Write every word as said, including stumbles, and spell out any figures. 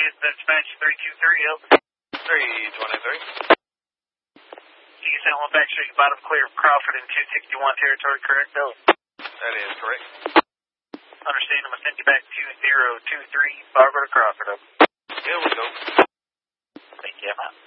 Associates, dispatch three two three, over. three twenty-three. C S L one Backstreet, bottom clear of Crawford in two sixty-one territory, correct, over? That is correct. Understand, I'm going to send you back two zero two three, Barbara Crawford, over. Here we go. Thank you, I'm out.